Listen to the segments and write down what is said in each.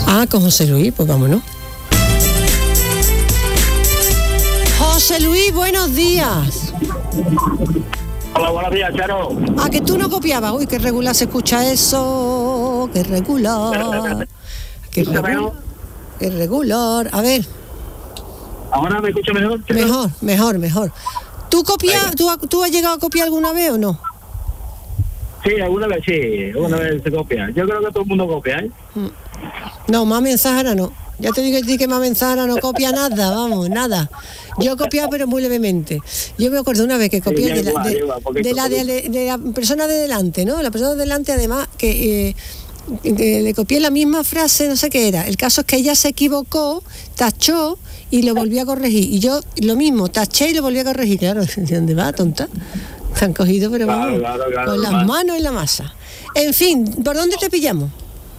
Ah, con José Luis, pues vámonos. José Luis, buenos días. Hola, buenos días, Charo. Ah, que tú no copiabas. Uy, qué regular se escucha eso. Qué regular. Qué regular. Qué regular. A ver. ¿Ahora me escucha mejor, Charo? Mejor. ¿Tú copias? ¿Tú has llegado a copiar alguna vez o no? Sí, alguna vez se copia. Yo creo que todo el mundo copia, ¿eh? No, Mamen Zahara no. Ya te digo que Mamen Zahara no copia nada, vamos, nada. Yo he copiado, pero muy levemente. Yo me acuerdo una vez que copié de la persona de delante, ¿no? La persona de delante, además, que le copié la misma frase, no sé qué era. El caso es que ella se equivocó, tachó y lo volvió a corregir. Y yo lo mismo, taché y lo volví a corregir. Claro, ¿de dónde va, tonta? Se han cogido, pero vamos, claro, con las manos en la masa. En fin, ¿por dónde te pillamos?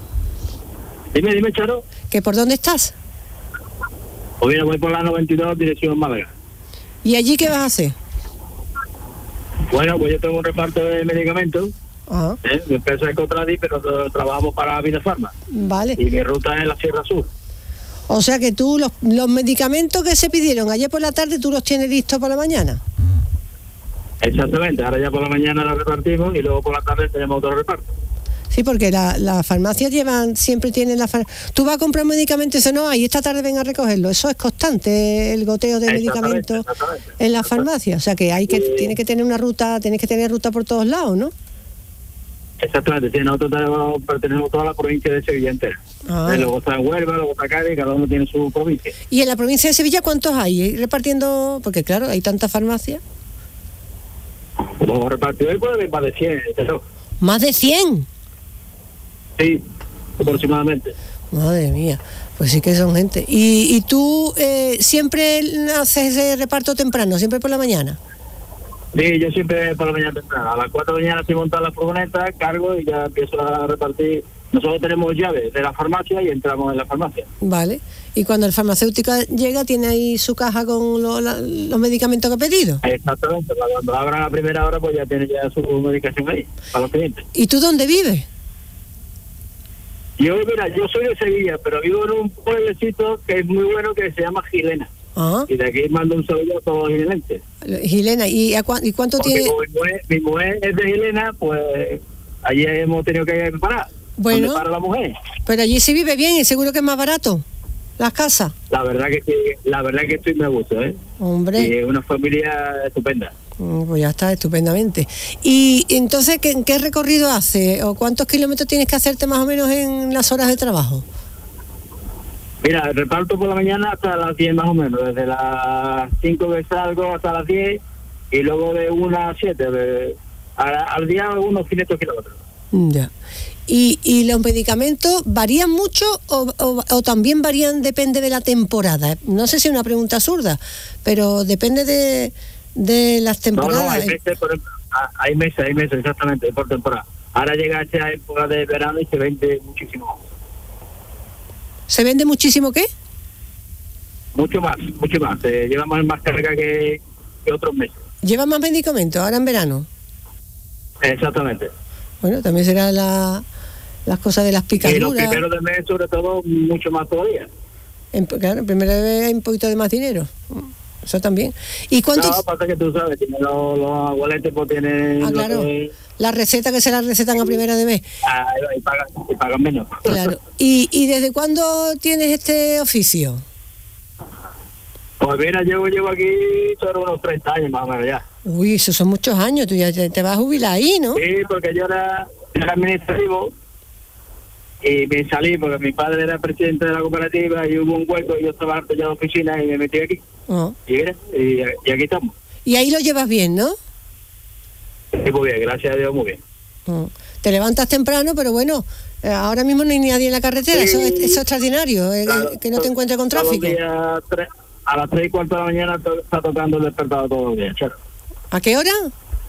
Dime, Charo. ¿Que por dónde estás? Pues mira, voy por la 92, dirección Málaga. ¿Y allí qué vas a hacer? Bueno, pues yo tengo un reparto de medicamentos. Ajá. Mi empresa es Contradi, pero trabajamos para Vida Farma. Vale. Y mi ruta es la Sierra Sur. O sea que tú, los medicamentos que se pidieron ayer por la tarde, tú los tienes listos para la mañana. Exactamente, ahora ya por la mañana los repartimos y luego por la tarde tenemos otro reparto. Sí, porque las farmacias siempre tienen tú vas a comprar medicamentos y dices, no, ahí esta tarde ven a recogerlo. Eso es constante, el goteo de medicamentos en la farmacia. O sea que tiene que tener una ruta, tienes que tener ruta por todos lados, ¿no? Exactamente, sí, nosotros pertenecemos a toda la provincia de Sevilla entera. Luego está en Huelva, luego está Cádiz, cada uno tiene su provincia. ¿Y en la provincia de Sevilla cuántos hay? Repartiendo, porque claro, hay tantas farmacias. Como repartidor puede haber más de 100, ¿no? ¿Más de 100? Sí, aproximadamente. Madre mía, pues sí que son gente. ¿Y tú siempre haces ese reparto temprano, siempre por la mañana? Sí, yo siempre por la mañana temprano. A las 4 de la mañana estoy montando la furgoneta, cargo y ya empiezo a repartir. Nosotros tenemos llaves de la farmacia y entramos en la farmacia. Vale. Y cuando el farmacéutico llega, ¿tiene ahí su caja con los medicamentos que ha pedido? Exactamente. Cuando abran a primera hora, pues ya tiene ya su medicación ahí, para los clientes. ¿Y tú dónde vives? Yo soy de Sevilla, pero vivo en un pueblecito que es muy bueno, que se llama Gilena. Ah. Y de aquí mando un saludo a todos los gilenenses. Gilena, ¿y cuánto porque tiene? Mi mujer es de Gilena, pues allí hemos tenido que parar. Bueno, para la mujer. Pero allí se vive bien y seguro que es más barato las casas. La verdad que sí, estoy me gusta, ¿eh? Hombre. Y es una familia estupenda. Pues ya está, estupendamente. Y entonces, ¿qué recorrido hace? ¿O cuántos kilómetros tienes que hacerte más o menos en las horas de trabajo? Mira, reparto por la mañana hasta las 10 más o menos, desde las 5 que salgo hasta las 10 y luego de 1 a 7, al día unos 500 kilómetros. Ya. ¿Y los medicamentos varían mucho o también varían, depende de la temporada? No sé si es una pregunta absurda, pero depende de las temporadas. No, hay meses, exactamente, por temporada. Ahora llega esta época de verano y se vende muchísimo. ¿Se vende muchísimo qué? Mucho más. Llevamos más carga que otros meses. ¿Lleva más medicamentos ahora en verano? Exactamente. Bueno, también será las cosas de las picaduras. Y los primeros del mes, sobre todo, mucho más todavía. Claro, en primero de mes hay un poquito de más dinero. Eso también. ¿Y cuánto? No, pasa que tú sabes, los abueletes pues tienen... Ah, claro. La receta que se la recetan a primera de mes. Y pagan menos. Claro. ¿Y desde cuándo tienes este oficio? Pues mira, llevo aquí sobre unos 30 años más o menos ya. Uy, esos son muchos años, tú ya te vas a jubilar ahí, ¿no? Sí, porque yo era administrativo y me salí porque mi padre era presidente de la cooperativa y hubo un hueco y yo estaba harto ya de oficina y me metí aquí. Oh. Y aquí estamos. Y ahí lo llevas bien, ¿no? Sí, muy bien, gracias a Dios, muy bien. Oh. Te levantas temprano, pero bueno, ahora mismo no hay nadie en la carretera, sí. Eso es extraordinario, claro, que no te encuentres con tráfico. A las 3:15 de la mañana está tocando el despertador todos los días, Charo. ¿A qué hora?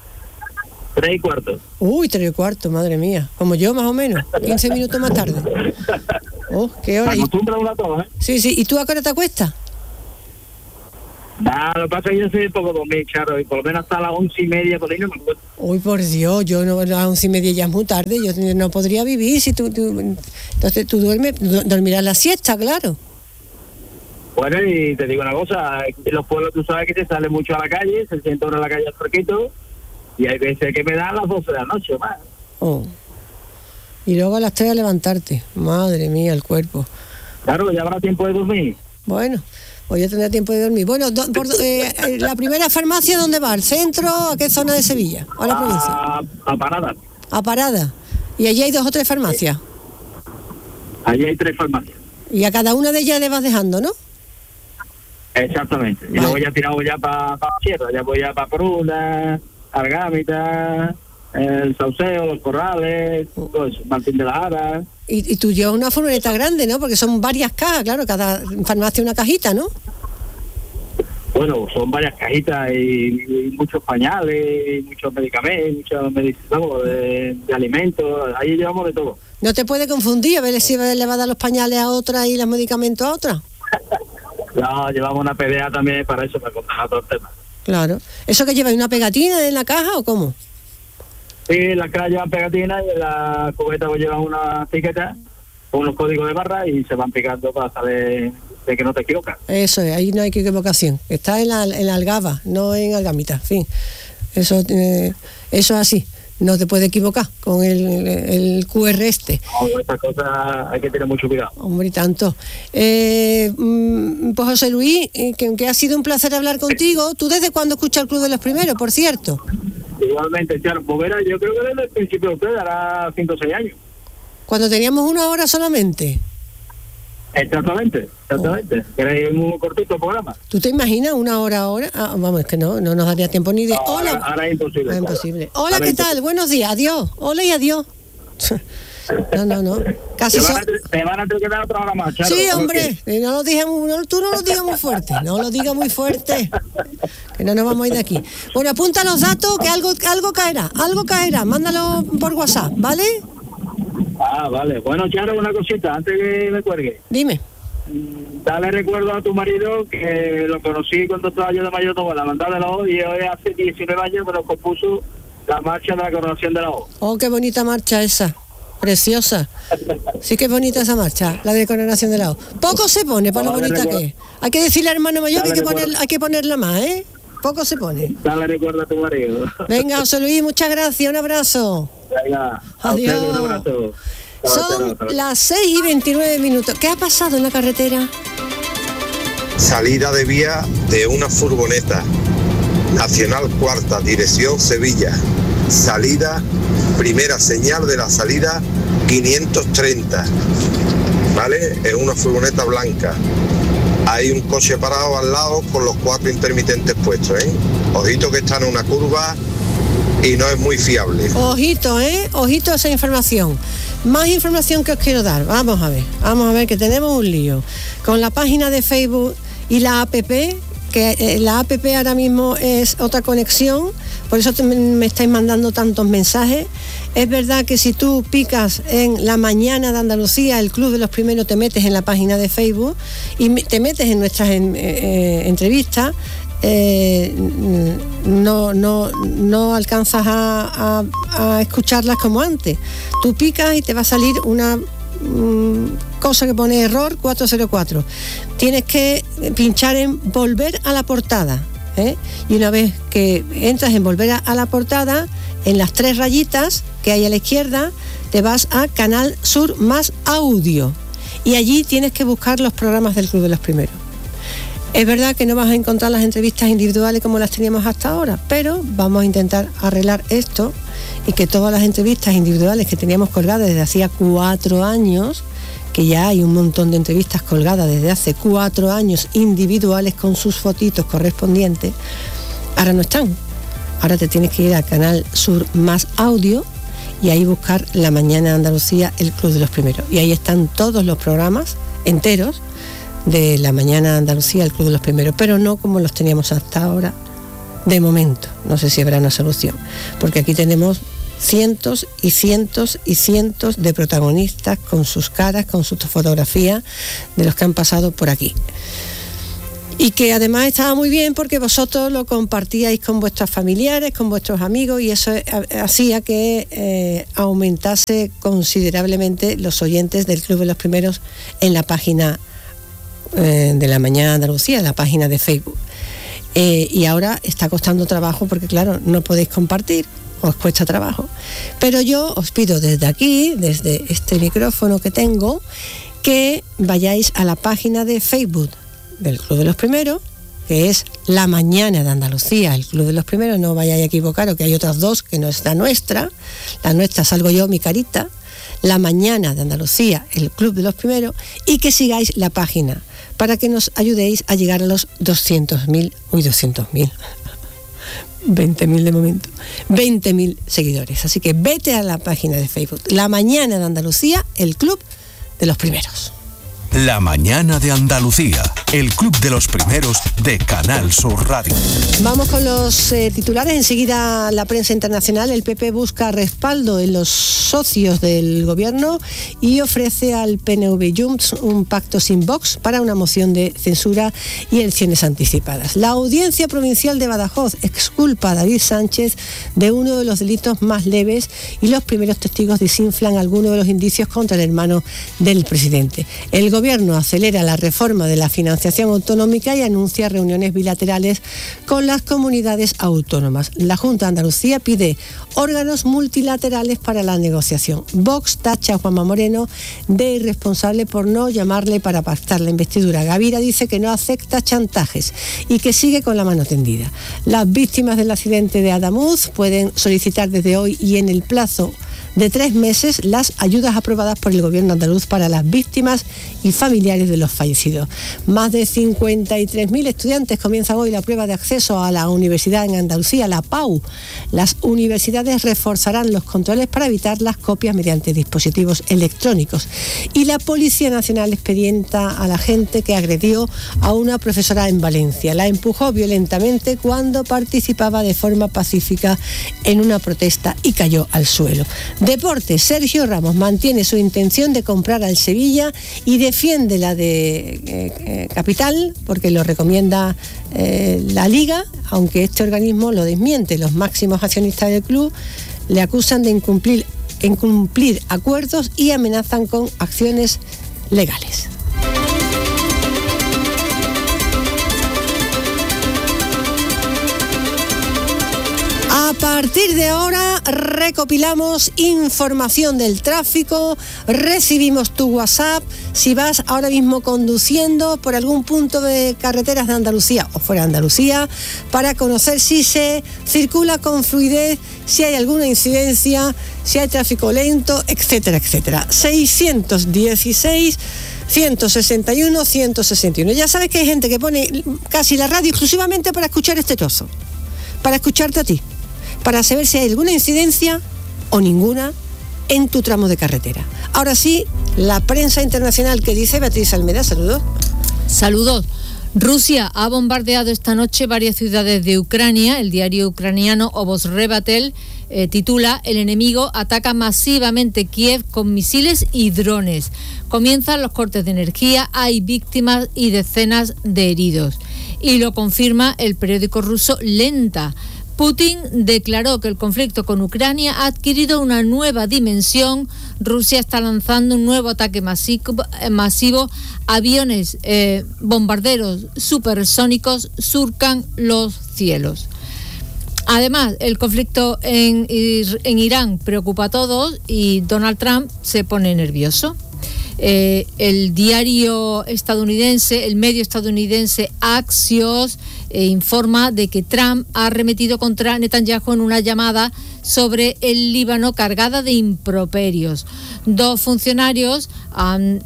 3:15. Uy, 3:15, madre mía. Como yo, más o menos. 15 minutos más tarde. Oh, ¿qué hora? Se acostumbra uno a todo, ¿eh? Sí. ¿Y tú a qué hora te acuestas? Nada, lo que pasa es que yo soy un poco dormir, Charo, y por lo menos hasta las 11:30 por ahí no me acuerdo. Uy, por Dios, yo no, a las 11:30 ya es muy tarde, yo no podría vivir si tú entonces tú dormirás la siesta, claro. Bueno, y te digo una cosa, en los pueblos tú sabes que se sale mucho a la calle, se sienta uno en la calle al fresquito, y hay veces que me dan las 12 de la noche, más. Oh. Y luego a las 3 a levantarte, madre mía, el cuerpo. Claro, ya habrá tiempo de dormir. Bueno, pues ya tendré tiempo de dormir. Bueno, la primera farmacia, ¿dónde va? ¿Al centro? ¿A qué zona de Sevilla? ¿O a la provincia? A Parada. A Parada. Y allí hay 2 o 3 farmacias. Allí hay 3 farmacias. Y a cada una de ellas le vas dejando, ¿no? Exactamente. Y luego ya tiramos ya para Sierra, ya voy ya para Pruna, Argámita, el Sauceo, los Corrales, todo eso, Martín de la Jara. Y tú llevas una furgoneta grande, ¿no? Porque son varias cajas, claro, cada farmacia una cajita, ¿no? Bueno, son varias cajitas y muchos pañales, y muchos medicamentos, muchos medicamentos de alimentos, ahí llevamos de todo. No te puede confundir, a ver si le va a dar los pañales a otra y los medicamentos a otra. No, llevamos una PDA también para eso, para contar otros temas. Claro. ¿Eso que lleva una pegatina en la caja o cómo? Sí, en la caja llevan pegatinas y en la cubeta pues llevan una etiqueta con unos códigos de barra y se van picando para saber de que no te equivocas. Eso es, ahí no hay equivocación. Está en la algaba, no en algamita. En fin, eso es así. No te puede equivocar con el QR este. No, estas cosas hay que tener mucho cuidado. Hombre, y tanto. Pues José Luis, que ha sido un placer hablar contigo. ¿Tú desde cuándo escuchas el Club de los Primeros, por cierto? Igualmente, Charo. Pues yo creo que desde el principio de usted, hará 5 o 6 años. Cuando teníamos 1 hora solamente. Exactamente. ¿Queréis un cortito programa? ¿Tú te imaginas 1 hora ahora? Vamos, es que no nos daría tiempo ni de... No, hola. Ahora es imposible. Es imposible. Hola, ¿qué tal? Buenos días, adiós. Hola y adiós. No. Casi te van a tener que dar otra hora más, Charo. Sí, hombre, no lo digas tú no lo digas muy fuerte, no lo digas muy fuerte, que no nos vamos a ir de aquí. Bueno, apunta los datos, que algo caerá, mándalo por WhatsApp, ¿vale? Vale. Bueno, Charo, una cosita, antes que me cuelgue. Dime. Dale recuerdo a tu marido que lo conocí cuando estaba yo de mayor de la mandada de la O, y hoy hace 19 años que nos compuso la marcha de la coronación de la O. Oh, qué bonita marcha esa, preciosa. Sí que es bonita esa marcha, la de coronación de la O. Poco se pone para lo bonita que es. Hay que decirle al hermano mayor que hay que ponerla más, ¿eh? Poco se pone. Dale recuerdo a tu marido. Venga, José Luis, muchas gracias, un abrazo. Venga, adiós. Un abrazo. Son las 6:29. ¿Qué ha pasado en la carretera? Salida de vía de una furgoneta. Nacional Cuarta, dirección Sevilla. Salida, primera señal de la salida 530. ¿Vale? Es una furgoneta blanca. Hay un coche parado al lado con los 4 intermitentes puestos, ¿eh? Ojito que está en una curva y no es muy fiable. Ojito a esa información. Más información que os quiero dar. Vamos a ver que tenemos un lío con la página de Facebook y la app, que la app ahora mismo es otra conexión, por eso me estáis mandando tantos mensajes. Es verdad que si tú picas en La Mañana de Andalucía, el Club de los Primeros, te metes en la página de Facebook y te metes en nuestras entrevistas, no alcanzas a escucharlas como antes. Tú picas y te va a salir una cosa que pone error 404. Tienes que pinchar en volver a la portada, ¿eh? Y una vez que entras en volver a la portada, en las 3 rayitas que hay a la izquierda, te vas a Canal Sur más Audio y allí tienes que buscar los programas del Club de los Primeros. Es verdad que no vas a encontrar las entrevistas individuales como las teníamos hasta ahora, pero vamos a intentar arreglar esto y que todas las entrevistas individuales que teníamos colgadas desde hacía 4 años, que ya hay un montón de entrevistas colgadas desde hace 4 años individuales con sus fotitos correspondientes, ahora no están. Ahora te tienes que ir a Canal Sur más Audio y ahí buscar La Mañana de Andalucía, el Club de los Primeros. Y ahí están todos los programas enteros de La Mañana de Andalucía, el Club de los Primeros, pero no como los teníamos hasta ahora, de momento. No sé si habrá una solución, porque aquí tenemos cientos y cientos y cientos de protagonistas con sus caras, con sus fotografías de los que han pasado por aquí. Y que además estaba muy bien porque vosotros lo compartíais con vuestros familiares, con vuestros amigos, y eso hacía que aumentase considerablemente los oyentes del Club de los Primeros en la página de La Mañana de Andalucía, en la página de Facebook. Y ahora está costando trabajo porque, claro, no podéis compartir, os cuesta trabajo. Pero yo os pido desde aquí, desde este micrófono que tengo, que vayáis a la página de Facebook del Club de los Primeros, que es La Mañana de Andalucía, el Club de los Primeros, no vayáis a equivocaros, que hay otras dos que no es la nuestra salgo yo, mi carita, La Mañana de Andalucía, el Club de los Primeros, y que sigáis la página para que nos ayudéis a llegar a los 200.000, 20.000 de momento, 20.000 seguidores. Así que vete a la página de Facebook, La Mañana de Andalucía, el Club de los Primeros. La Mañana de Andalucía, el Club de los Primeros de Canal Sur Radio. Vamos con los titulares. Enseguida la prensa internacional. El PP busca respaldo en los socios del gobierno y ofrece al PNV-Junts un pacto sin Vox para una moción de censura y elecciones anticipadas. La Audiencia Provincial de Badajoz exculpa a David Sánchez de uno de los delitos más leves y los primeros testigos desinflan algunos de los indicios contra el hermano del presidente. El gobierno acelera la reforma de la financiación autonómica y anuncia reuniones bilaterales con las comunidades autónomas. La Junta de Andalucía pide órganos multilaterales para la negociación. Vox tacha a Juanma Moreno de irresponsable por no llamarle para pactar la investidura. Gavira dice que no acepta chantajes y que sigue con la mano tendida. Las víctimas del accidente de Adamuz pueden solicitar desde hoy y en el plazo de 3 meses las ayudas aprobadas por el gobierno andaluz para las víctimas y familiares de los fallecidos. Más de 53.000 estudiantes comienzan hoy la prueba de acceso a la universidad en Andalucía, la PAU. Las universidades reforzarán los controles para evitar las copias mediante dispositivos electrónicos. Y la Policía Nacional expedienta a la gente que agredió a una profesora en Valencia. La empujó violentamente cuando participaba de forma pacífica en una protesta y cayó al suelo. Deportes, Sergio Ramos mantiene su intención de comprar al Sevilla y defiende la de Capital porque lo recomienda la Liga, aunque este organismo lo desmiente. Los máximos accionistas del club le acusan de incumplir acuerdos y amenazan con acciones legales. A partir de ahora recopilamos información del tráfico, recibimos tu WhatsApp si vas ahora mismo conduciendo por algún punto de carreteras de Andalucía o fuera de Andalucía para conocer si se circula con fluidez, si hay alguna incidencia, si hay tráfico lento, etcétera, etcétera. 616 161 161. Ya sabes que hay gente que pone casi la radio exclusivamente para escuchar este trozo, para escucharte a ti, para saber si hay alguna incidencia o ninguna en tu tramo de carretera. Ahora sí, la prensa internacional, que dice Beatriz Almeida. Saludos. Saludos. Rusia ha bombardeado esta noche varias ciudades de Ucrania. El diario ucraniano Obozrevatel titula: el enemigo ataca masivamente Kiev con misiles y drones. Comienzan los cortes de energía, hay víctimas y decenas de heridos. Y lo confirma el periódico ruso Lenta. Putin declaró que el conflicto con Ucrania ha adquirido una nueva dimensión. Rusia está lanzando un nuevo ataque masivo. Aviones bombarderos supersónicos surcan los cielos. Además, el conflicto en Irán preocupa a todos y Donald Trump se pone nervioso. El medio estadounidense Axios informa de que Trump ha arremetido contra Netanyahu en una llamada sobre el Líbano cargada de improperios. 2 funcionarios han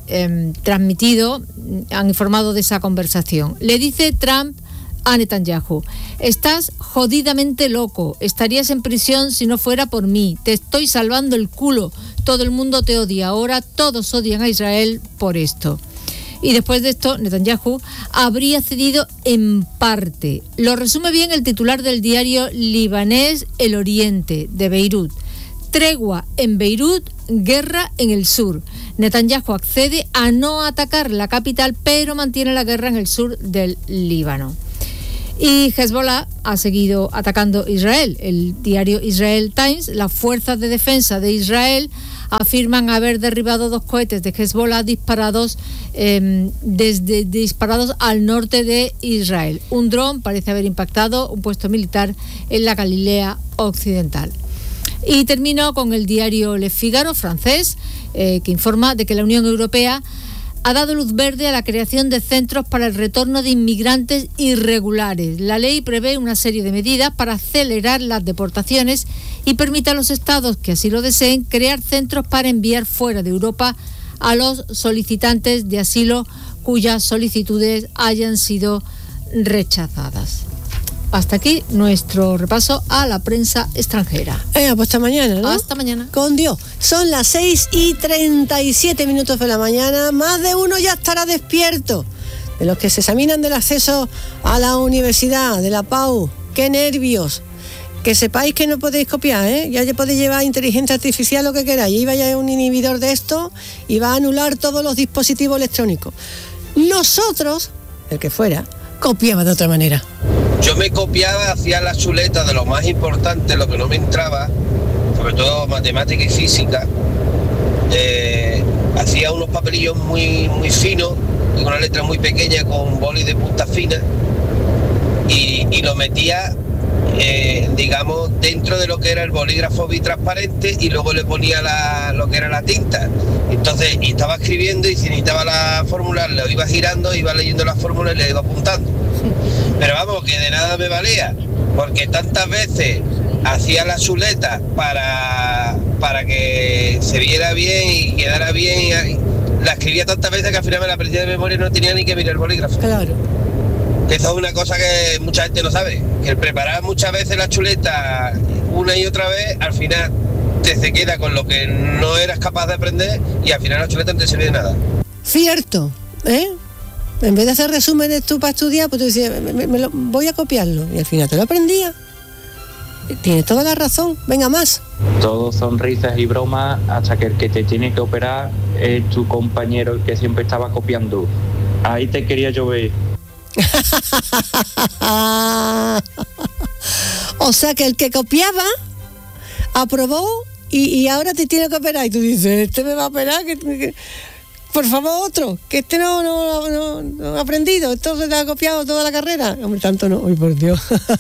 informado de esa conversación. Le dice Trump a Netanyahu: estás jodidamente loco, estarías en prisión si no fuera por mí, te estoy salvando el culo, todo el mundo te odia ahora, todos odian a Israel por esto. Y después de esto, Netanyahu habría cedido en parte. Lo resume bien el titular del diario libanés El Oriente, de Beirut. Tregua en Beirut, guerra en el sur. Netanyahu accede a no atacar la capital, pero mantiene la guerra en el sur del Líbano. Y Hezbollah ha seguido atacando Israel. El diario Israel Times, las fuerzas de defensa de Israel afirman haber derribado 2 cohetes de Hezbollah disparados al norte de Israel. Un dron parece haber impactado un puesto militar en la Galilea Occidental. Y termino con el diario Le Figaro francés, que informa de que la Unión Europea ha dado luz verde a la creación de centros para el retorno de inmigrantes irregulares. La ley prevé una serie de medidas para acelerar las deportaciones y permite a los estados que así lo deseen crear centros para enviar fuera de Europa a los solicitantes de asilo cuyas solicitudes hayan sido rechazadas. Hasta aquí nuestro repaso a la prensa extranjera. Pues hasta mañana, ¿no? Hasta mañana. Con Dios. Son las 6:37 de la mañana. Más de uno ya estará despierto. De los que se examinan del acceso a la universidad, de la PAU. ¡Qué nervios! Que sepáis que no podéis copiar, ¿eh? Ya podéis llevar inteligencia artificial, lo que queráis. Y vaya un inhibidor de esto y va a anular todos los dispositivos electrónicos. Nosotros, el que fuera, copiaba de otra manera. Yo me copiaba, hacía la chuleta de lo más importante, lo que no me entraba, sobre todo matemática y física. Hacía unos papelillos muy finos y con una letra muy pequeña con boli de punta fina y lo metía, digamos, dentro de lo que era el bolígrafo bitransparente y luego le ponía lo que era la tinta. Entonces, y estaba escribiendo y si necesitaba la fórmula, lo iba girando, iba leyendo la fórmula y le iba apuntando. Pero vamos, que de nada me valía, porque tantas veces hacía la chuleta para que se viera bien y quedara bien, y la escribía tantas veces que al final me la aprendía de memoria y no tenía ni que mirar el bolígrafo. Claro. Que eso es una cosa que mucha gente no sabe, que el preparar muchas veces la chuleta una y otra vez, al final se queda con lo que no eras capaz de aprender y al final la chuleta no te sirve de nada. Cierto, ¿eh? En vez de hacer resúmenes tú para estudiar, pues tú decías, voy a copiarlo. Y al final te lo aprendía. Tienes toda la razón. Venga, más. Todo son risas y bromas hasta que el que te tiene que operar es tu compañero, el que siempre estaba copiando. Ahí te quería yo ver. O sea que el que copiaba aprobó y ahora te tiene que operar. Y tú dices, este me va a operar, que por favor, otro, que este no ha aprendido, esto se te ha copiado toda la carrera. Hombre, tanto no, hoy por Dios.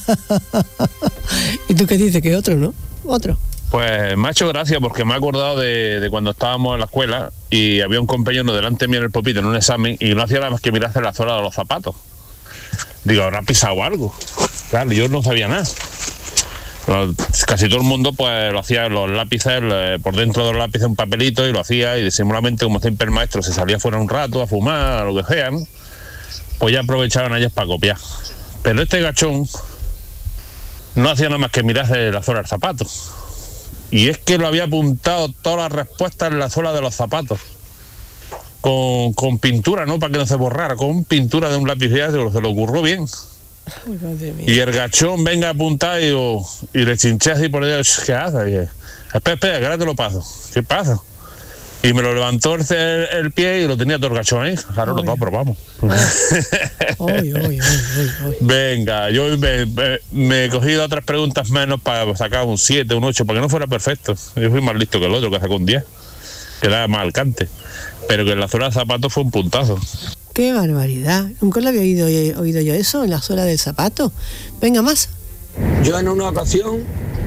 ¿Y tú qué dices? Que otro, ¿no? Otro. Pues me ha hecho gracia porque me he acordado de cuando estábamos en la escuela y había un compañero delante mío en el pupitre en un examen y no hacía nada más que mirarse la suela de los zapatos. Digo, ¿habrá pisado algo? Claro, yo no sabía nada. Casi todo el mundo pues lo hacía los lápices, por dentro de los lápices un papelito y lo hacía y disimuladamente, como siempre el maestro se salía fuera un rato a fumar, a lo que sea, ¿no? Pues ya aprovechaban ellos para copiar. Pero este gachón no hacía nada más que mirarse la suela del zapato. Y es que lo había apuntado todas las respuestas en la suela de los zapatos. Con pintura, ¿no? Para que no se borrara, con pintura de un lápiz, ya se lo ocurrió bien. Y el gachón venga a apuntar y le chinché así por ahí, ¿qué hace? Y dije, espera, que ahora te lo paso. ¿Qué pasa? Y me lo levantó el pie y lo tenía todo el gachón ahí. Claro, los dos, pero vamos. Venga, yo me he cogido otras preguntas menos para sacar un 7, un 8, para que no fuera perfecto. Yo fui más listo que el otro, que sacó un 10, que era más alcance. Pero que en la suela del zapato fue un puntazo. ¡Qué barbaridad! Nunca lo había oído yo eso, en la suela del zapato. Venga, más. Yo en una ocasión,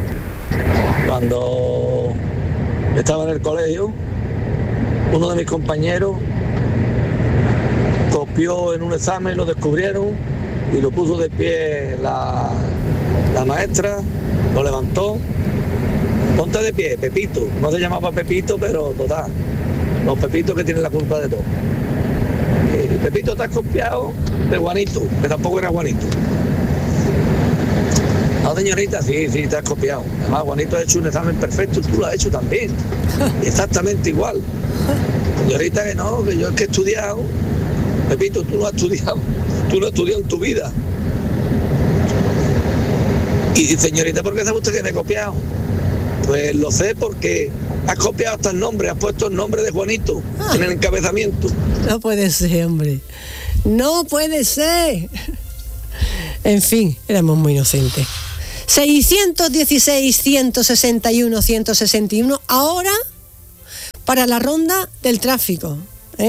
cuando estaba en el colegio, uno de mis compañeros copió en un examen, lo descubrieron y lo puso de pie la maestra, lo levantó. Ponte de pie, Pepito. No se llamaba Pepito, pero total. Los Pepitos que tienen la culpa de todo. Pepito, te has copiado de Juanito, que tampoco era Juanito. No, señorita, sí, te has copiado. Además, Juanito ha hecho un examen perfecto, tú lo has hecho también. Exactamente igual. Señorita, que no, que yo es que he estudiado. Pepito, tú no has estudiado en tu vida. Y señorita, ¿por qué sabe usted que me he copiado? Pues lo sé porque Has copiado hasta el nombre, has puesto el nombre de Juanito en el encabezamiento. No puede ser, hombre. No puede ser. En fin, éramos muy inocentes. 616, 161, 161. Ahora, para la ronda del tráfico.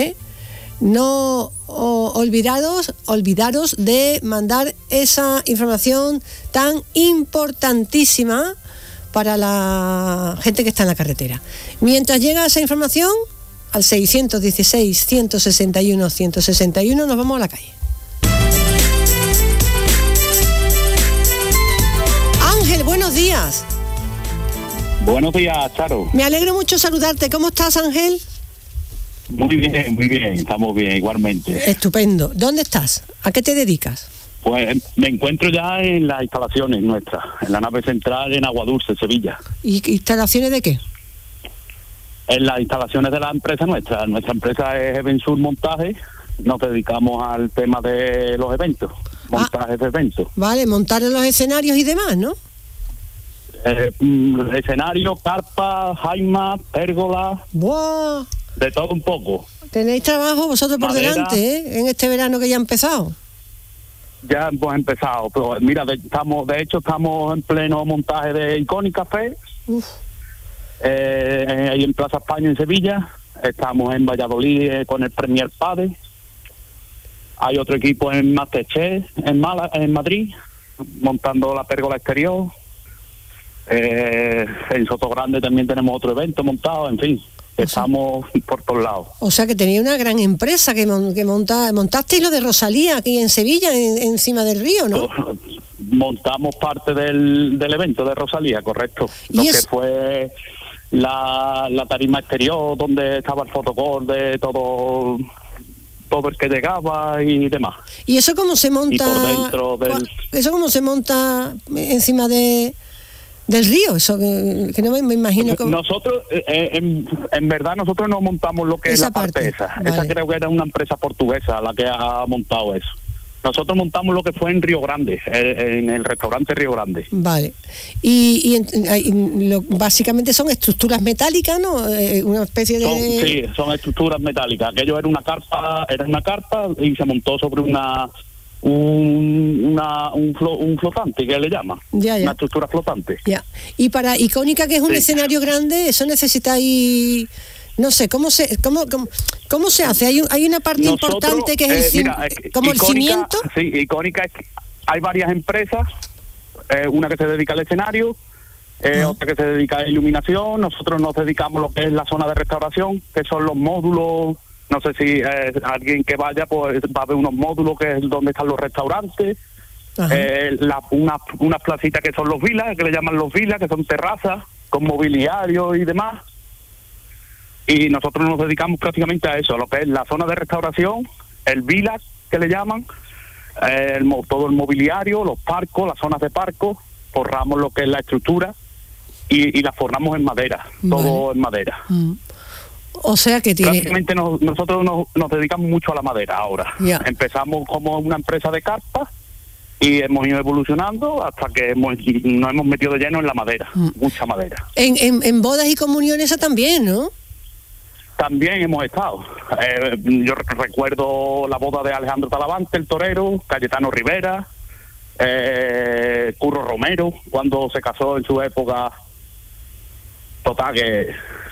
No olvidaros de mandar esa información tan importantísima para la gente que está en la carretera. Mientras llega esa información, al 616, 161, 161, nos vamos a la calle. Ángel, buenos días. Buenos días, Charo. Me alegro mucho saludarte. ¿Cómo estás, Ángel? Muy bien, estamos bien, igualmente. Estupendo. ¿Dónde estás? ¿A qué te dedicas? Pues me encuentro ya en las instalaciones nuestras, en la nave central en Aguadulce, Sevilla. ¿Y instalaciones de qué? En las instalaciones de la empresa nuestra. Nuestra empresa es Evensur Montaje. Nos dedicamos al tema de los eventos, montajes de eventos. Vale, montar en los escenarios y demás, ¿no? Escenario, carpa, jaimas, pérgolas. ¡Buah! De todo un poco. Tenéis trabajo vosotros por Madera. delante, en este verano que ya ha empezado. Ya hemos empezado, pero mira, de hecho estamos en pleno montaje de Iconic Café, ahí en Plaza España en Sevilla. Estamos en Valladolid con el Premier Pade. Hay otro equipo en Masterchef en Madrid, montando la pérgola exterior. En Sotogrande también tenemos otro evento montado, en fin. Estamos por todos lados. O sea que tenía una gran empresa que montasteis lo de Rosalía aquí en Sevilla, encima del río, ¿no? Montamos parte del evento de Rosalía, correcto. Lo que fue la tarima exterior, donde estaba el fotocall de todo el que llegaba y demás. ¿Y eso cómo se monta? Y por dentro ¿Eso cómo se monta encima del río? Eso que no me imagino cómo. Nosotros, en verdad, nosotros no montamos lo que es la parte esa. Vale. Esa creo que era una empresa portuguesa la que ha montado eso. Nosotros montamos lo que fue en Río Grande, en el restaurante Río Grande. Vale. Básicamente son estructuras metálicas, ¿no? Una especie de... Sí, son estructuras metálicas. Aquello era una carpa y se montó sobre un flotante, que le llaman. Ya. Una estructura flotante. Ya. Y para Icónica, que es un escenario grande, eso necesitáis... No sé, ¿cómo se hace? Hay una parte importante que es el cimiento. Sí, Icónica, hay varias empresas, una que se dedica al escenario, otra que se dedica a la iluminación. Nosotros nos dedicamos a lo que es la zona de restauración, que son los módulos. No sé si alguien que vaya pues va a ver unos módulos que es donde están los restaurantes, unas placitas que son los vilas, que le llaman los vilas, que son terrazas con mobiliario y demás. Y nosotros nos dedicamos prácticamente a eso, a lo que es la zona de restauración, el village que le llaman, todo el mobiliario, los parcos, las zonas de parcos, forramos lo que es la estructura y la forramos en madera, todo en madera. O sea que tiene... Prácticamente nosotros nos dedicamos mucho a la madera ahora. Yeah. Empezamos como una empresa de carpas y hemos ido evolucionando hasta que nos hemos metido de lleno en la madera, mucha madera. En bodas y comuniones también, ¿no? También hemos estado. Yo recuerdo la boda de Alejandro Talavante, el torero, Cayetano Rivera, Curro Romero, cuando se casó en su época. Total, que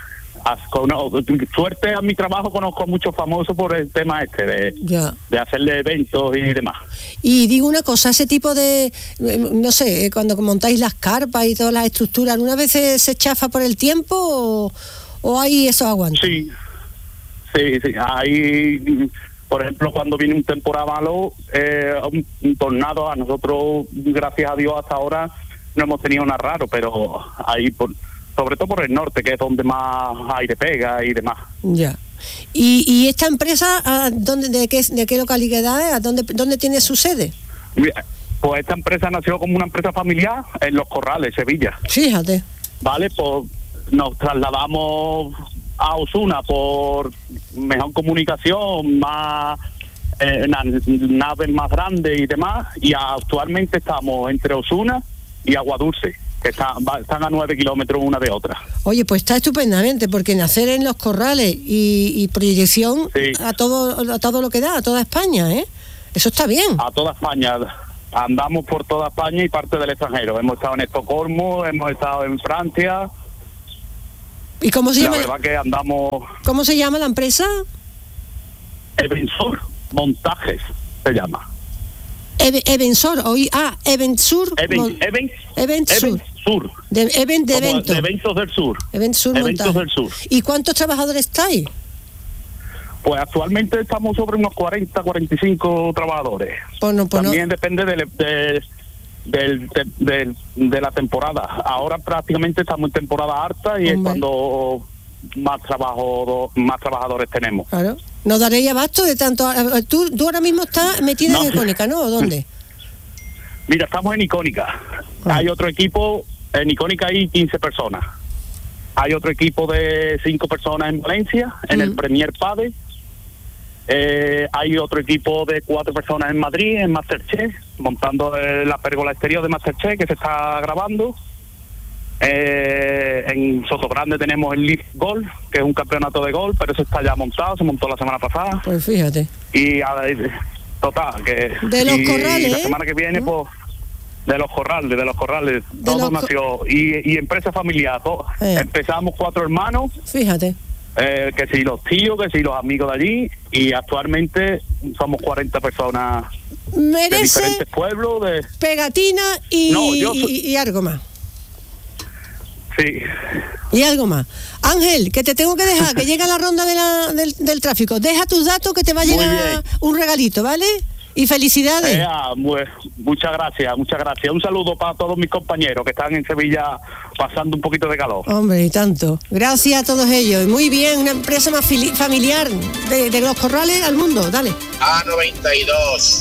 suerte a mi trabajo, conozco a muchos famosos por el tema de hacerle eventos y demás. Y digo una cosa, ese tipo de, no sé, cuando montáis las carpas y todas las estructuras, ¿alguna vez se chafa por el tiempo o hay esos aguantes? Sí. Hay, por ejemplo, cuando viene un temporal malo, un tornado, a nosotros, gracias a Dios, hasta ahora no hemos tenido nada raro, pero ahí, sobre todo por el norte, que es donde más aire pega y demás. Ya. ¿Y esta empresa, de qué localidad es? ¿Dónde tiene su sede? Pues esta empresa nació como una empresa familiar en Los Corrales, Sevilla. Fíjate. Vale, pues nos trasladamos a Osuna por mejor comunicación, más naves más grandes y demás, y actualmente estamos entre Osuna y Aguadulce. que están a 9 kilómetros una de otra. Oye, pues está estupendamente, porque nacer en Los Corrales y proyección a todo lo que da, a toda España, ¿eh? Eso está bien. A toda España. Andamos por toda España y parte del extranjero. Hemos estado en Estocolmo, hemos estado en Francia. ¿Y cómo se llama? La verdad que andamos... ¿Cómo se llama la empresa? Evensur Montajes se llama. Evensur, Evensur. Eventsur. De evento. De Eventos del Sur. Eventsur Eventos del Sur. ¿Y cuántos trabajadores estáis? Pues actualmente estamos sobre unos 40, 45 trabajadores. También depende de la temporada. Ahora prácticamente estamos en temporada alta y es cuando más trabajadores tenemos. Claro. No daréis abasto de tanto. Tú ahora mismo estás metida en Icónica, ¿no? ¿O dónde? Mira, estamos en Icónica. Hay otro equipo, en Icónica hay 15 personas. Hay otro equipo de 5 personas en Valencia, en el Premier Pade. Hay otro equipo de 4 personas en Madrid, en Masterchef, montando la pérgola exterior de Masterchef que se está grabando. En Sotogrande tenemos el Leaf Golf, que es un campeonato de golf, pero eso está ya montado, se montó la semana pasada. Pues fíjate. Y total, que... De Los Corrales, la semana que viene, pues... De los corrales, todo nació. Y empresa familiar, empezamos 4 hermanos. Fíjate. Que si los tíos, que si los amigos de allí, y actualmente somos 40 personas de diferentes pueblos. Pegatina y algo más. Sí. Y algo más. Ángel, que te tengo que dejar, que llega la ronda del tráfico. Deja tus datos que te va a llegar un regalito, ¿vale? Y felicidades. Muchas gracias. Un saludo para todos mis compañeros que están en Sevilla pasando un poquito de calor. Hombre, y tanto. Gracias a todos ellos. Y muy bien, una empresa más familiar de Los Corrales al mundo. Dale. A92,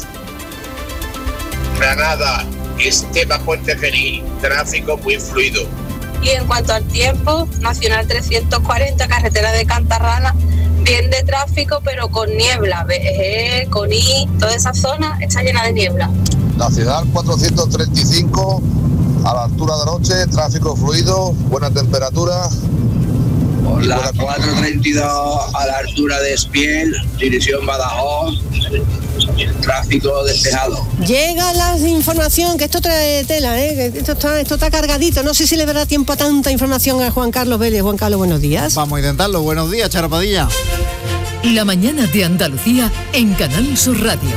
Granada, Estepa Puente Feliz, tráfico muy fluido. Y en cuanto al tiempo, Nacional 340, carretera de Cantarrana, bien de tráfico, pero con niebla. BG, Coní, toda esa zona está llena de niebla. Nacional 435, a la altura de noche, tráfico fluido, buena temperatura. La 432 a la altura de Espiel, dirección Badajoz, tráfico despejado. Llega la información, que esto trae tela, que esto está cargadito. No sé si le dará tiempo a tanta información a Juan Carlos Vélez. Juan Carlos, buenos días. Vamos a intentarlo. Buenos días, Charo Padilla. La mañana de Andalucía en Canal Sur Radio.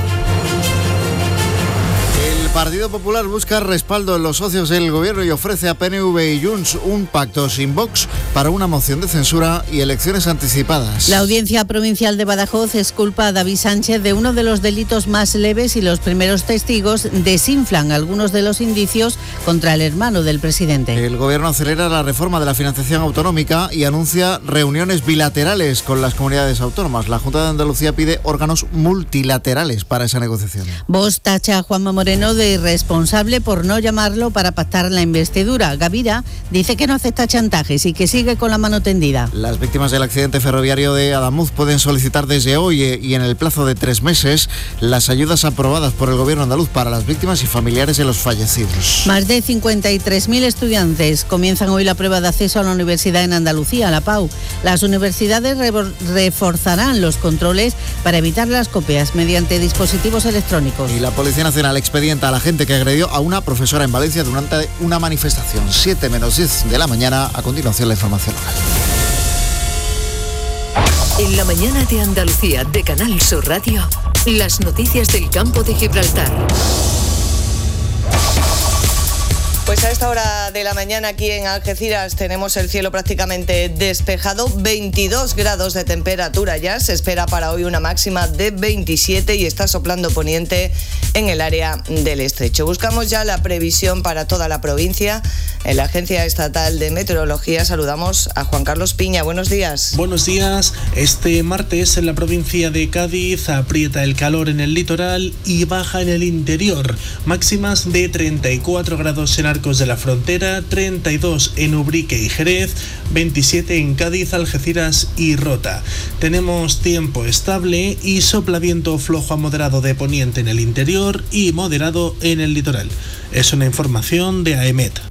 El Partido Popular busca respaldo en los socios del gobierno y ofrece a PNV y Junts un pacto sin Vox para una moción de censura y elecciones anticipadas. La Audiencia Provincial de Badajoz exculpa a David Sánchez de uno de los delitos más leves y los primeros testigos desinflan algunos de los indicios contra el hermano del presidente. El gobierno acelera la reforma de la financiación autonómica y anuncia reuniones bilaterales con las comunidades autónomas. La Junta de Andalucía pide órganos multilaterales para esa negociación. Vox tacha a Juanma Moreno de irresponsable por no llamarlo para pactar la investidura. Gavira dice que no acepta chantajes y que sigue con la mano tendida. Las víctimas del accidente ferroviario de Adamuz pueden solicitar desde hoy y en el plazo de 3 meses las ayudas aprobadas por el gobierno andaluz para las víctimas y familiares de los fallecidos. Más de 53.000 estudiantes comienzan hoy la prueba de acceso a la universidad en Andalucía, la PAU. Las universidades reforzarán los controles para evitar las copias mediante dispositivos electrónicos. Y la Policía Nacional expedienta a la gente que agredió a una profesora en Valencia durante una manifestación. 7 menos 10 de la mañana. A continuación, la información local. En la mañana de Andalucía de Canal Sur Radio, las noticias del campo de Gibraltar. Pues a esta hora de la mañana aquí en Algeciras tenemos el cielo prácticamente despejado, 22 grados de temperatura ya, se espera para hoy una máxima de 27 y está soplando poniente en el área del estrecho. Buscamos ya la previsión para toda la provincia. En la Agencia Estatal de Meteorología saludamos a Juan Carlos Piña. Buenos días. Buenos días. Este martes en la provincia de Cádiz aprieta el calor en el litoral y baja en el interior. Máximas de 34 grados en Arcos de la Frontera, 32 en Ubrique y Jerez, 27 en Cádiz, Algeciras y Rota. Tenemos tiempo estable y sopla viento flojo a moderado de poniente en el interior y moderado en el litoral. Es una información de AEMET.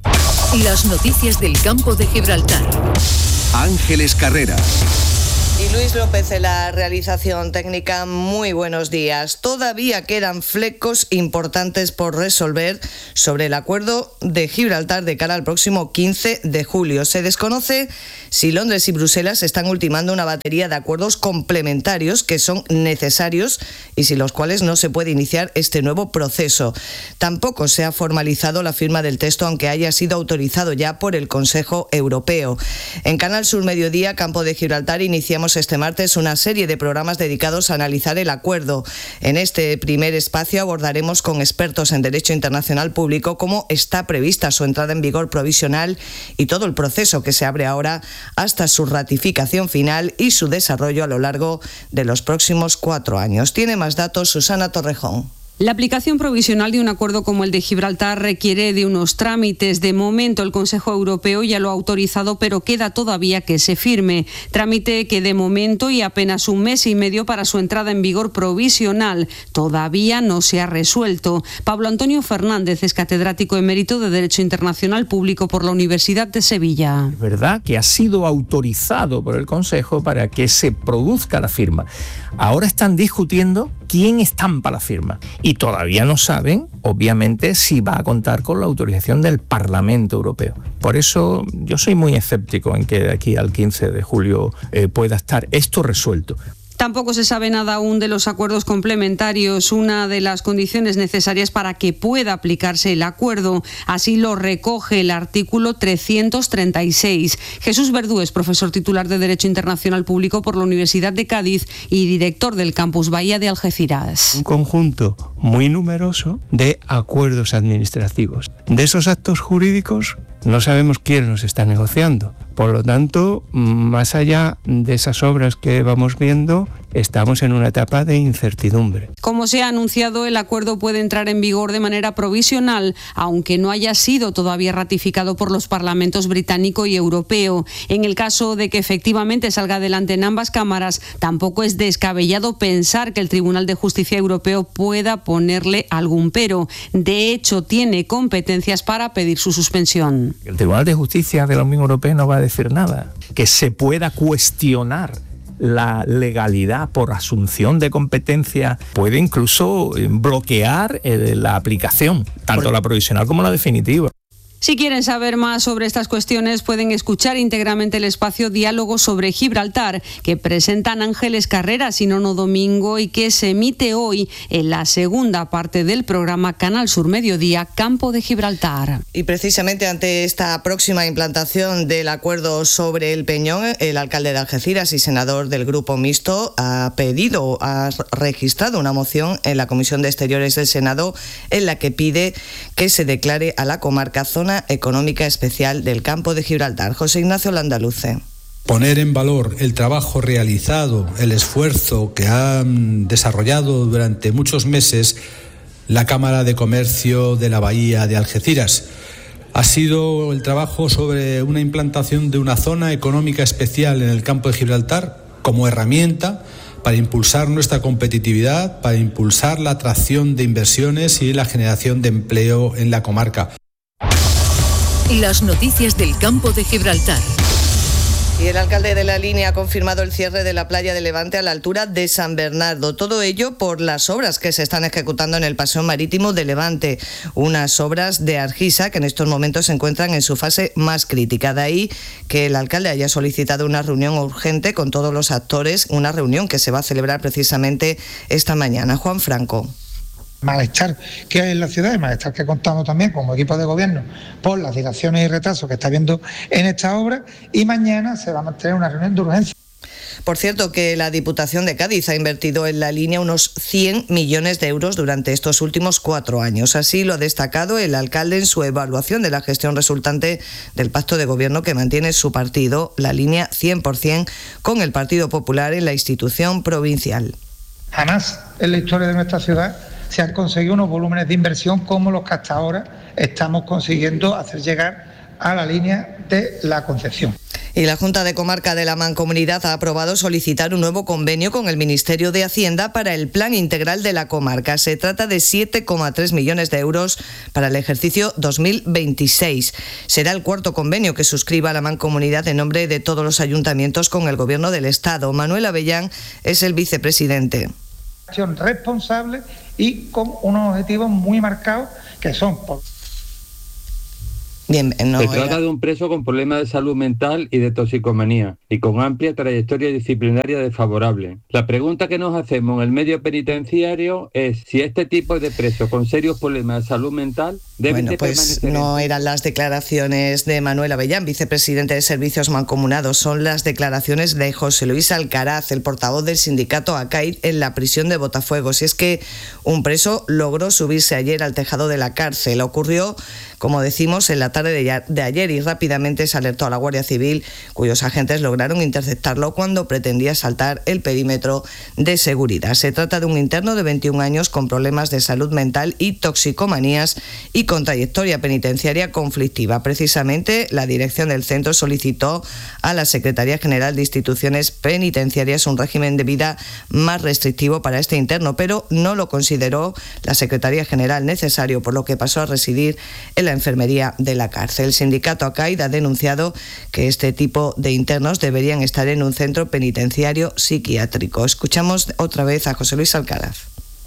Las noticias del campo de Gibraltar. Ángeles Carreras. Y Luis López en la realización técnica. Muy buenos días. Todavía quedan flecos importantes por resolver sobre el acuerdo de Gibraltar de cara al próximo 15 de julio. Se desconoce si Londres y Bruselas están ultimando una batería de acuerdos complementarios que son necesarios y sin los cuales no se puede iniciar este nuevo proceso. Tampoco se ha formalizado la firma del texto, aunque haya sido autorizado ya por el Consejo Europeo. En Canal Sur Mediodía, Campo de Gibraltar, iniciamos este martes una serie de programas dedicados a analizar el acuerdo. En este primer espacio abordaremos con expertos en Derecho Internacional Público cómo está prevista su entrada en vigor provisional y todo el proceso que se abre ahora hasta su ratificación final y su desarrollo a lo largo de los próximos 4 años. Tiene más datos Susana Torrejón. La aplicación provisional de un acuerdo como el de Gibraltar requiere de unos trámites. De momento el Consejo Europeo ya lo ha autorizado, pero queda todavía que se firme. Trámite que de momento y apenas un mes y medio para su entrada en vigor provisional. Todavía no se ha resuelto. Pablo Antonio Fernández es catedrático emérito de Derecho Internacional Público por la Universidad de Sevilla. Es verdad que ha sido autorizado por el Consejo para que se produzca la firma. Ahora están discutiendo quién estampa la firma. Y todavía no saben, obviamente, si va a contar con la autorización del Parlamento Europeo. Por eso yo soy muy escéptico en que de aquí al 15 de julio pueda estar esto resuelto. Tampoco se sabe nada aún de los acuerdos complementarios, una de las condiciones necesarias para que pueda aplicarse el acuerdo. Así lo recoge el artículo 336. Jesús Verdú es profesor titular de Derecho Internacional Público por la Universidad de Cádiz y director del Campus Bahía de Algeciras. Un conjunto muy numeroso de acuerdos administrativos. De esos actos jurídicos no sabemos quién los está negociando. Por lo tanto, más allá de esas obras que vamos viendo, estamos en una etapa de incertidumbre. Como se ha anunciado, el acuerdo puede entrar en vigor de manera provisional, aunque no haya sido todavía ratificado por los parlamentos británico y europeo. En el caso de que efectivamente salga adelante en ambas cámaras, tampoco es descabellado pensar que el Tribunal de Justicia Europeo pueda ponerle algún pero. De hecho, tiene competencias para pedir su suspensión. El Tribunal de Justicia de la Unión Europea no va a decir nada. Que se pueda cuestionar la legalidad por asunción de competencia puede incluso bloquear la aplicación, tanto la provisional como la definitiva. Si quieren saber más sobre estas cuestiones, pueden escuchar íntegramente el espacio Diálogo sobre Gibraltar, que presentan Ángeles Carreras y Nono Domingo y que se emite hoy en la segunda parte del programa Canal Sur Mediodía, Campo de Gibraltar. Y precisamente ante esta próxima implantación del acuerdo sobre el Peñón, el alcalde de Algeciras y senador del Grupo Mixto ha registrado una moción en la Comisión de Exteriores del Senado en la que pide que se declare a la comarca zona económica especial del Campo de Gibraltar. José Ignacio Landaluce. Poner en valor el trabajo realizado, el esfuerzo que han desarrollado durante muchos meses la Cámara de Comercio de la Bahía de Algeciras. Ha sido el trabajo sobre una implantación de una zona económica especial en el Campo de Gibraltar como herramienta para impulsar nuestra competitividad, para impulsar la atracción de inversiones y la generación de empleo en la comarca. Las noticias del Campo de Gibraltar. Y el alcalde de La Línea ha confirmado el cierre de la playa de Levante a la altura de San Bernardo. Todo ello por las obras que se están ejecutando en el paseo marítimo de Levante. Unas obras de Argisa que en estos momentos se encuentran en su fase más crítica. De ahí que el alcalde haya solicitado una reunión urgente con todos los actores, una reunión que se va a celebrar precisamente esta mañana. Juan Franco. Malestar que hay en la ciudad, el malestar que contamos también como equipo de gobierno por las dilaciones y retrasos que está habiendo en esta obra, y mañana se va a mantener una reunión de urgencia. Por cierto, que la Diputación de Cádiz ha invertido en La Línea unos 100 millones de euros durante estos últimos 4 años. Así lo ha destacado el alcalde en su evaluación de la gestión resultante del pacto de gobierno que mantiene su partido, La Línea 100%, con el Partido Popular en la institución provincial. Jamás en la historia de nuestra ciudad se han conseguido unos volúmenes de inversión como los que hasta ahora estamos consiguiendo hacer llegar a la línea de la Concepción. Y la Junta de Comarca de la Mancomunidad ha aprobado solicitar un nuevo convenio con el Ministerio de Hacienda para el Plan Integral de la Comarca. Se trata de 7,3 millones de euros para el ejercicio 2026. Será el cuarto convenio que suscriba la Mancomunidad en nombre de todos los ayuntamientos con el Gobierno del Estado. Manuel Avellán es el vicepresidente. Responsable y con unos objetivos muy marcados que son... Bien, no, se trata de un preso con problemas de salud mental y de toxicomanía y con amplia trayectoria disciplinaria desfavorable. La pregunta que nos hacemos en el medio penitenciario es si este tipo de presos con serios problemas de salud mental deben de permanecer. No eran las declaraciones de Manuel Avellán, vicepresidente de Servicios Mancomunados, son las declaraciones de José Luis Alcaraz, el portavoz del sindicato ACAID en la prisión de Botafuegos. Y es que un preso logró subirse ayer al tejado de la cárcel. Ocurrió, como decimos, en la tarde de ayer y rápidamente se alertó a la Guardia Civil, cuyos agentes lograron interceptarlo cuando pretendía saltar el perímetro de seguridad. Se trata de un interno de 21 años con problemas de salud mental y toxicomanías y con trayectoria penitenciaria conflictiva. Precisamente, la dirección del centro solicitó a la Secretaría General de Instituciones Penitenciarias un régimen de vida más restrictivo para este interno, pero no lo consideró la Secretaría General necesario, por lo que pasó a residir en la enfermería de la cárcel. El sindicato ACAID ha denunciado que este tipo de internos deberían estar en un centro penitenciario psiquiátrico. Escuchamos otra vez a José Luis Alcaraz.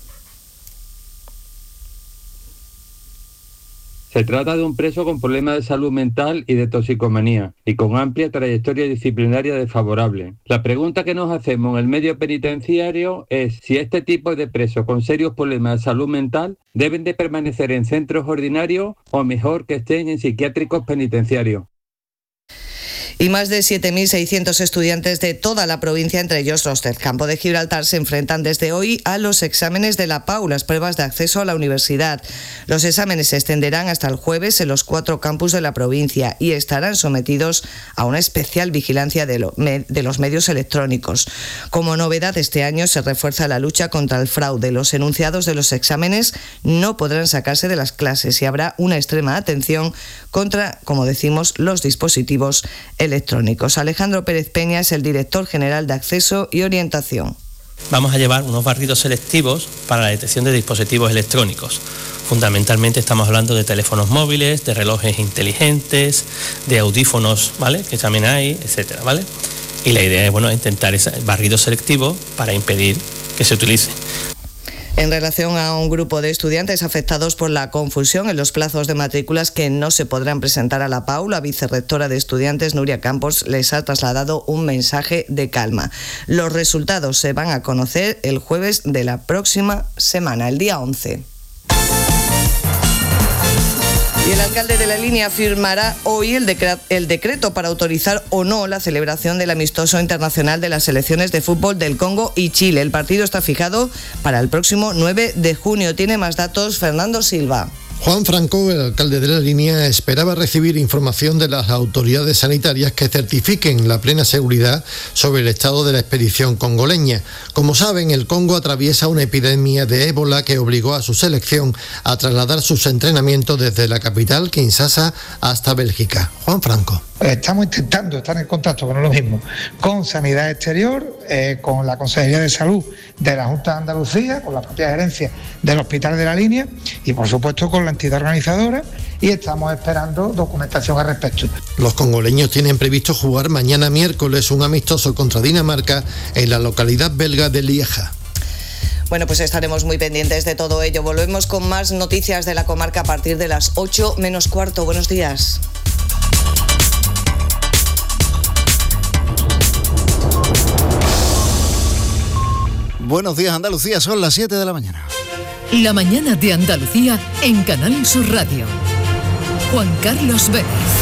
Se trata de un preso con problemas de salud mental y de toxicomanía y con amplia trayectoria disciplinaria desfavorable. La pregunta que nos hacemos en el medio penitenciario es si este tipo de presos con serios problemas de salud mental deben de permanecer en centros ordinarios o mejor que estén en psiquiátricos penitenciarios. Y más de 7.600 estudiantes de toda la provincia, entre ellos los del campo de Gibraltar, se enfrentan desde hoy a los exámenes de la PAU, las pruebas de acceso a la universidad. Los exámenes se extenderán hasta el jueves en los 4 campus de la provincia y estarán sometidos a una especial vigilancia de los medios electrónicos. Como novedad, este año se refuerza la lucha contra el fraude. Los enunciados de los exámenes no podrán sacarse de las clases y habrá una extrema atención contra, como decimos, los dispositivos electrónicos. Alejandro Pérez Peña es el director general de Acceso y Orientación. Vamos a llevar unos barridos selectivos para la detección de dispositivos electrónicos. Fundamentalmente estamos hablando de teléfonos móviles, de relojes inteligentes, de audífonos, ¿vale?, que también hay, etcétera, ¿vale? Y la idea es, intentar ese barrido selectivo para impedir que se utilice. En relación a un grupo de estudiantes afectados por la confusión en los plazos de matrículas que no se podrán presentar a la PAU, la vicerrectora de estudiantes, Nuria Campos, les ha trasladado un mensaje de calma. Los resultados se van a conocer el jueves de la próxima semana, el día 11. Y el alcalde de La Línea firmará hoy el decreto para autorizar o no la celebración del amistoso internacional de las selecciones de fútbol del Congo y Chile. El partido está fijado para el próximo 9 de junio. Tiene más datos Fernando Silva. Juan Franco, el alcalde de La Línea, esperaba recibir información de las autoridades sanitarias que certifiquen la plena seguridad sobre el estado de la expedición congoleña. Como saben, el Congo atraviesa una epidemia de ébola que obligó a su selección a trasladar sus entrenamientos desde la capital, Kinshasa, hasta Bélgica. Juan Franco. Estamos intentando estar en contacto, que no es lo mismo, con Sanidad Exterior, con la Consejería de Salud de la Junta de Andalucía, con la propia gerencia del Hospital de La Línea y, por supuesto, con la entidad organizadora, y estamos esperando documentación al respecto. Los congoleños tienen previsto jugar mañana miércoles un amistoso contra Dinamarca en la localidad belga de Lieja. Bueno, pues estaremos muy pendientes de todo ello. Volvemos con más noticias de la comarca a partir de las 8 menos cuarto. Buenos días. Buenos días, Andalucía, son las 7 de la mañana. La mañana de Andalucía en Canal Sur Radio. Juan Carlos Vélez.